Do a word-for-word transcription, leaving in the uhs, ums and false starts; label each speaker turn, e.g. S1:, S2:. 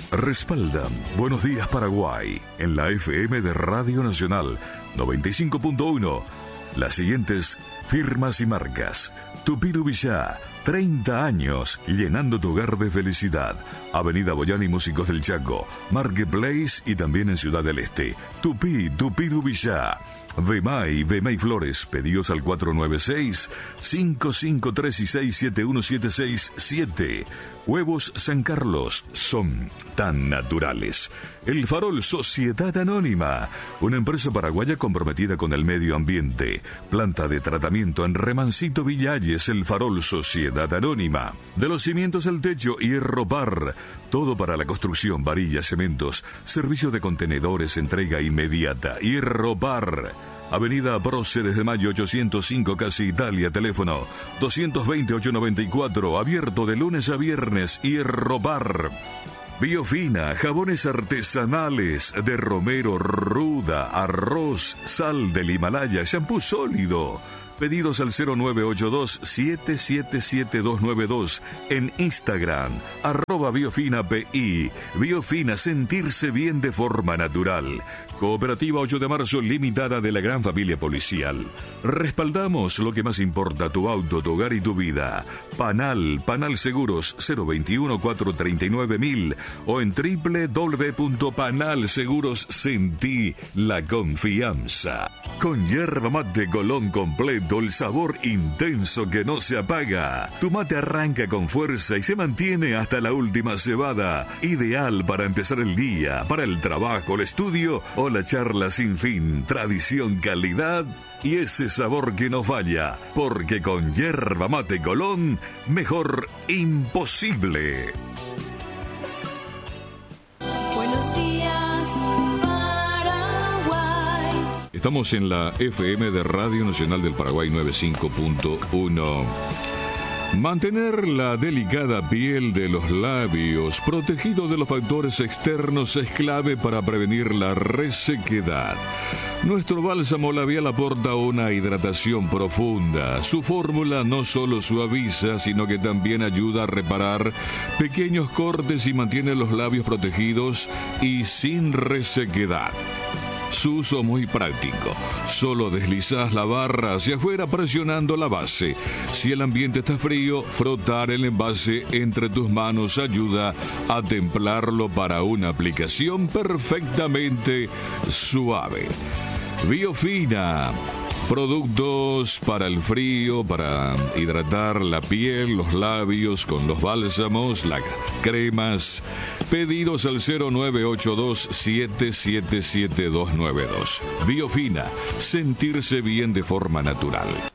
S1: Respaldan Buenos Días Paraguay en la F M de Radio Nacional noventa y cinco punto uno. Las siguientes firmas y marcas: Tupiru Villá, treinta años llenando tu hogar de felicidad. Avenida Boyani, Músicos del Chaco, Marketplace y también en Ciudad del Este. Tupí, Tupiru Villá. Vemay, Vemay Flores, pedidos al cuatro nueve seis, cinco cinco tres seis siete uno siete seis siete. Huevos San Carlos, son tan naturales. El Farol Sociedad Anónima, una empresa paraguaya comprometida con el medio ambiente. Planta de tratamiento en Remancito Villalles, El Farol Sociedad Anónima. De los cimientos al techo, Hierropar, todo para la construcción, varillas, cementos, servicio de contenedores, entrega inmediata. Hierropar. Avenida Próceres de Mayo ochocientos cinco, Casi Italia, teléfono doscientos veinte, ochocientos noventa y cuatro, abierto de lunes a viernes. Hierropar. Biofina, jabones artesanales de romero, ruda, arroz, sal del Himalaya, shampoo sólido. Pedidos al cero nueve ocho dos, siete siete siete dos nueve dos, en Instagram, arroba Biofina P I. Biofina, sentirse bien de forma natural. Cooperativa ocho de marzo, limitada de la gran familia policial. Respaldamos lo que más importa: tu auto, tu hogar y tu vida. Panal, Panal Seguros, cero veintiuno, cuatrocientos treinta y nueve mil o en doble u doble u doble u punto panal seguros. Sentí la confianza. Con yerba mate Colón completo, el sabor intenso que no se apaga. Tu mate arranca con fuerza y se mantiene hasta la última cebada. Ideal para empezar el día, para el trabajo, el estudio o la charla sin fin. Tradición, calidad y ese sabor que no falla. Porque con yerba mate Colón, mejor imposible.
S2: Buenos días, Paraguay.
S1: Estamos en la F M de Radio Nacional del Paraguay noventa y cinco punto uno. Mantener la delicada piel de los labios protegido de los factores externos es clave para prevenir la resequedad. Nuestro bálsamo labial aporta una hidratación profunda. Su fórmula no solo suaviza, sino que también ayuda a reparar pequeños cortes y mantiene los labios protegidos y sin resequedad. Su uso muy práctico. Solo deslizás la barra hacia afuera presionando la base. Si el ambiente está frío, frotar el envase entre tus manos ayuda a templarlo para una aplicación perfectamente suave. Biofina. Productos para el frío, para hidratar la piel, los labios con los bálsamos, las cremas. Pedidos al cero nueve ocho dos, siete siete siete dos nueve dos. Biofina, sentirse bien de forma natural.